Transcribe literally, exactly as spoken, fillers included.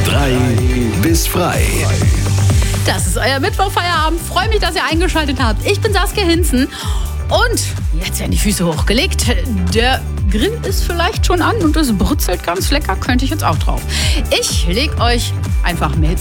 drei bis frei. Das ist euer Mittwochfeierabend. Freue mich, dass ihr eingeschaltet habt. Ich bin Saskia Hinzen und jetzt werden die Füße hochgelegt. Der Grill ist vielleicht schon an und es brutzelt ganz lecker. Könnte ich jetzt auch drauf. Ich lege euch einfach mit